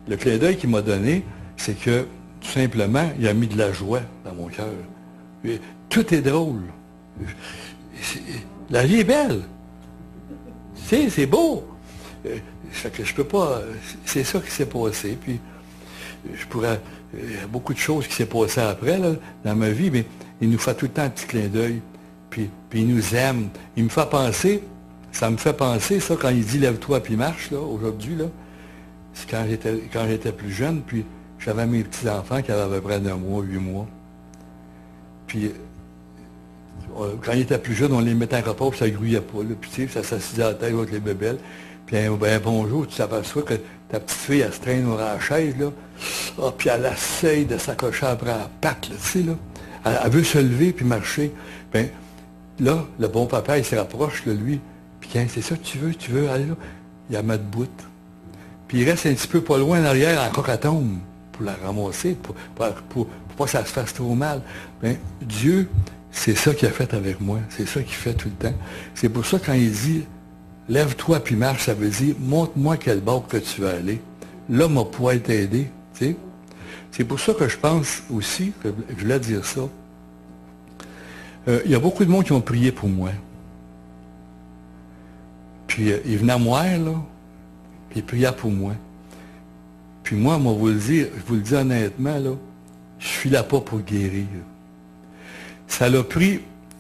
le clin d'œil qu'il m'a donné, c'est que, tout simplement, il a mis de la joie dans mon cœur. Tout est drôle. La vie est belle. Tu sais, c'est beau. Fait que je peux pas... C'est ça qui s'est passé. Puis, je pourrais... Il y a beaucoup de choses qui s'est passé après, là, dans ma vie, mais il nous fait tout le temps un petit clin d'œil. Puis il nous aime. Il me fait penser... Ça me fait penser, ça, quand il dit « Lève-toi puis marche », là, aujourd'hui, là. C'est quand j'étais plus jeune, puis j'avais mes petits-enfants qui avaient à peu près 9 mois, 8 mois. Puis, quand ils étaient plus jeunes, on les mettait en repas, puis ça ne grouillait pas, là. Puis, tu sais, ça s'assisait à la tête avec les bébelles. Puis, ben, bonjour, tu t'aperçois que ta petite fille, elle se traîne au la chaise, là. Ah, puis elle essaye de s'accrocher après la patte, là, tu sais, là. Elle veut se lever puis marcher. Ben, là, le bon papa, il se rapproche, là, lui. Puis, quand c'est ça que tu veux aller là, il la met debout. Puis il reste un petit peu pas loin en arrière, encore qu'elle tombe, pour la ramasser, pour pas que ça se fasse trop mal. Bien, Dieu, c'est ça qu'il a fait avec moi. C'est ça qu'il fait tout le temps. C'est pour ça, quand il dit « Lève-toi puis marche », ça veut dire « Montre-moi quel bord que tu veux aller. Là, moi, pourrais t'aider. » Tu sais? C'est pour ça que je pense aussi, que je voulais dire ça. Il y a beaucoup de monde qui ont prié pour moi. Puis ils venaient à moi, là, puis ils priaient pour moi. Puis moi, vous le dire, je vous le dis honnêtement, là, je suis là pas pour guérir. Ça l'a pris,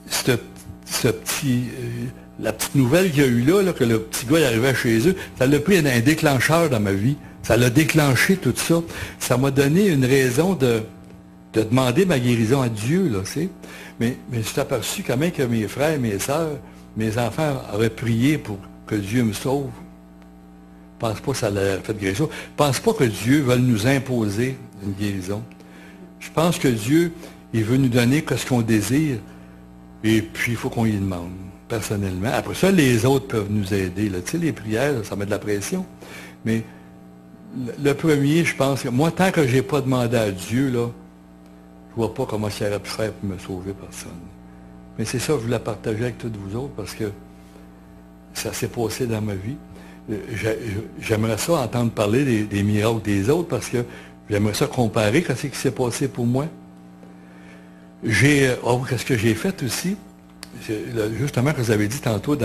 la petite nouvelle qu'il y a eu là, que le petit gars il arrivait chez eux, ça l'a pris un déclencheur dans ma vie. Ça l'a déclenché tout ça. Ça m'a donné une raison de demander ma guérison à Dieu, là, tu sais. Mais je suis aperçu quand même que mes frères, mes sœurs, mes enfants auraient prié pour que Dieu me sauve. Je ne pense pas que ça l'a fait guérison. Je ne pense pas que Dieu veuille nous imposer une guérison. Je pense que Dieu, il veut nous donner ce qu'on désire, et puis il faut qu'on y demande, personnellement. Après ça, les autres peuvent nous aider. Là. Tu sais, les prières, ça met de la pression. Mais le premier, je pense que moi, tant que je n'ai pas demandé à Dieu, là, je ne vois pas comment il aurait pu faire pour me sauver personne. Mais c'est ça que je voulais partager avec toutes vous autres, parce que ça s'est passé dans ma vie. J'aimerais ça entendre parler des miracles des autres, parce que j'aimerais ça comparer ce qui s'est passé pour moi. Qu'est-ce que j'ai fait aussi? Justement, que vous avez dit tantôt,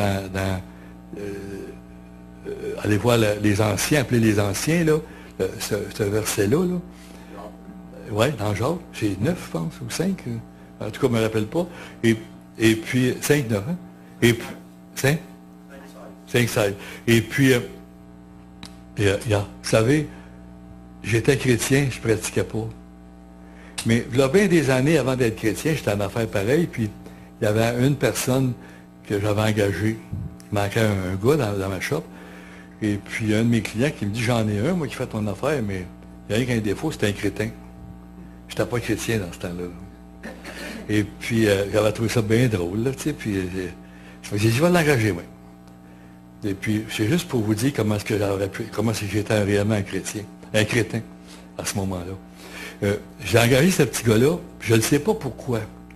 allez voir les anciens, appeler les anciens, là, ce verset-là. Là. Oui, dans Jacques, c'est 9, je pense, ou 5. En tout cas, je ne me rappelle pas. Et puis, 5, 9, hein? Et puis, 5? 5, 16. Et puis, vous savez, j'étais chrétien, je ne pratiquais pas. Mais il y a bien des années avant d'être chrétien, j'étais en affaire pareille, puis il y avait une personne que j'avais engagée. Il manquait un gars dans ma shop. Et puis, il y a un de mes clients qui me dit, j'en ai un, moi, qui fait ton affaire, mais il y a rien qu'un défaut, c'était un crétin. Je n'étais pas chrétien dans ce temps-là. Et puis, j'avais trouvé ça bien drôle, là, tu sais, puis je me suis dit, je vais l'engager, moi. Et puis, c'est juste pour vous dire comment est-ce que j'étais réellement un crétin, à ce moment-là. J'ai engagé ce petit gars-là, puis je ne sais pas pourquoi.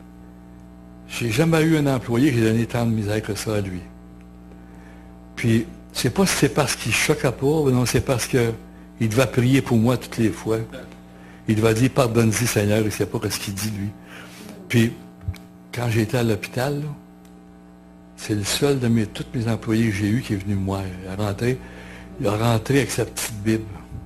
J'ai jamais eu un employé qui a donné tant de misère que ça à lui. Puis, je ne sais pas si c'est parce qu'il ne choquait pas, ou non, c'est parce qu'il devait prier pour moi toutes les fois. Il devait dire, pardonne-y, Seigneur, il ne sait pas ce qu'il dit, lui. Puis, quand j'étais à l'hôpital, là, c'est le seul de tous mes employés que j'ai eu qui est venu me voir. Il a rentré avec sa petite Bible.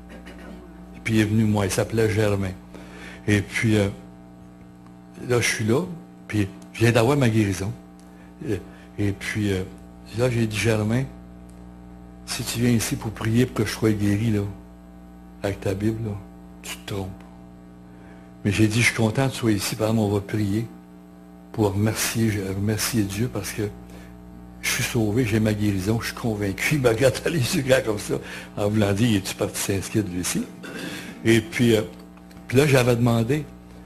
Et puis il est venu me voir. Il s'appelait Germain. Et puis, là, je suis là. Puis, je viens d'avoir ma guérison. Et puis, là, j'ai dit, Germain, si tu viens ici pour prier pour que je sois guéri, là, avec ta Bible, là, tu te trompes. Mais j'ai dit, je suis content que tu sois ici. Par exemple, on va prier pour remercier Dieu parce que je suis sauvé, j'ai ma guérison, je suis convaincu. Il me regarde à les yeux grands comme ça, en voulant dire, es-tu parti s'inscrire de lui ici? Et puis là, j'avais demandé,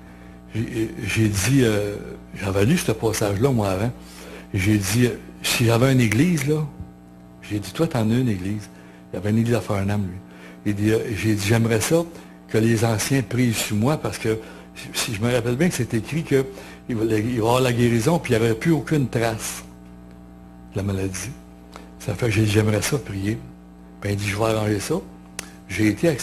j'ai dit, j'avais lu ce passage-là, moi, avant. J'ai dit, si j'avais une église, là, j'ai dit, toi, t'en as une église. Il y avait une église à Farnham, lui. J'ai dit, j'aimerais ça que les anciens prient sur moi, parce que, si je me rappelle bien que c'est écrit qu'il va y avoir la guérison, puis il n'y aurait plus aucune trace de la maladie. Ça fait que j'ai dit, j'aimerais ça prier. Ben, il dit, je vais arranger ça. J'ai été avec